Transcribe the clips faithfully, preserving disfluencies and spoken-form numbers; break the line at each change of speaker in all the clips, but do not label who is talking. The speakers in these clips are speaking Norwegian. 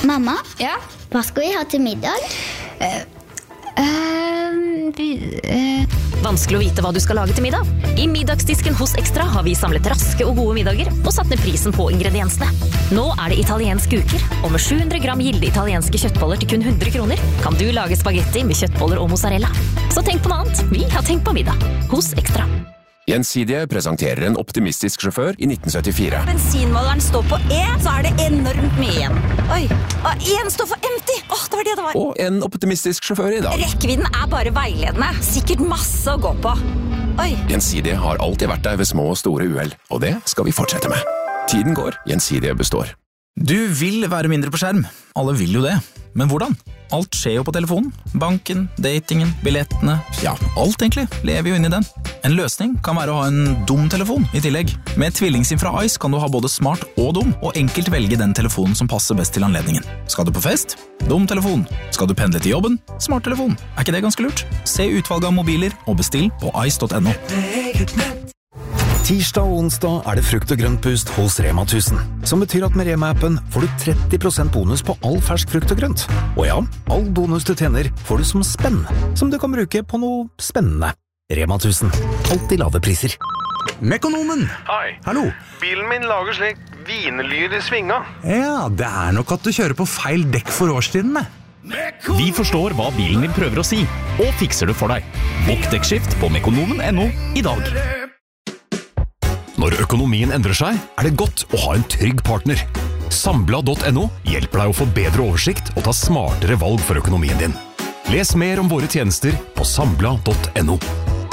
Mamma,
Ja?
hva skal vi ha til middag?
Uh, uh, uh.
Vanskelig å vite hva du skal lage til middag? I middagsdisken hos Ekstra har vi samlet raske og gode middager og satt ned prisen på ingrediensene. Nå er det italienske uker, og med sju hundre gram gilde italienske kjøttboller til kun hundre kroner kan du lage spagetti med kjøttboller og mozzarella. Så tenk på noe annet. Vi har tenkt på middag hos Ekstra.
Gjensidige presenterer en optimistisk sjåfør i nitten syttifire.
Bensinmåleren står på E, så er det enormt mye igjen. Oi, og en står for empty. Åh, det var det det var.
Og en optimistisk sjåfør i dag.
Rekkevidden er bare veiledende. Sikkert masse å gå på. Oi.
Gjensidige har alltid vært der ved små og store uhell, og det skal vi fortsette med. Tiden går, Gjensidige består.
Du vil være mindre på skjerm. Alle vil jo det. Men hvordan? Alt skjer jo på telefonen. Banken, datingen, billettene. Ja, alt egentlig lever jo inn i den. En løsning kan være å ha en dum telefon i tillegg. Med tvillingsim fra Ice kan du ha både smart og dum, og enkelt velge den telefonen som passer best til anledningen. Skal du på fest? Dum telefon. Skal du pendle til jobben? Smart telefon. Er ikke det ganske lurt? Se utvalget av mobiler og bestill på ice punktum no.
Tirsdag og onsdag er det frukt og grøntboost hos Rema tusen, som betyr at med Rema-appen får du tretti prosent bonus på all fersk frukt og grønt. Og ja, all bonus du tjener får du som spenn, som du kan bruke på noe spennende. Rema tusen. Alltid lave priser.
Mekonomen!
Hei.
Hallo.
Bilen min lager slik vinelyd i svinga.
Ja, det er nok at du kjører på feil dekk for årstidene.
Vi forstår hva bilen din prøver å si, og fikser det for deg. Bokk dekkskift på mekonomen punktum no i dag.
Når økonomien endrer seg, er det godt å ha en trygg partner. Sambla punktum no hjelper deg å få bedre oversikt og ta smartere valg for økonomien din. Les mer om våre tjenester på sambla punktum no.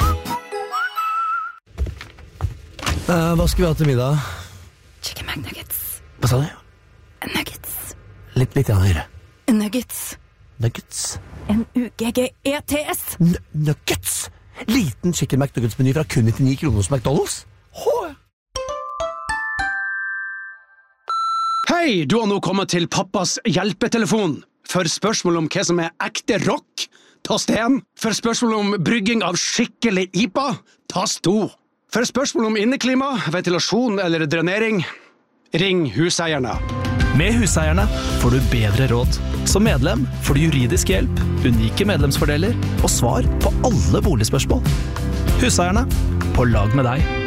Uh, hva skal vi ha til middag?
Chicken McNuggets.
Hva sa du?
Nuggets.
Litt, litt høyere.
Nuggets.
Nuggets.
N U G G E T S.
N nuggets? Liten chicken McNuggets-meny fra kun nittini kroner hos McDonald's?
Hei, du har nå kommet til pappas hjelpetelefon. For spørsmål om hva som er ekte rock, tast én. For spørsmål om brygging av skikkelig I P A, tast to. For spørsmål om inneklima, ventilasjon eller drenering, ring huseierne.
Med Huseierne får du bedre råd. Som medlem får du juridisk hjelp, unike medlemsfordeler og svar på alle boligspørsmål. Huseierne, på lag med deg.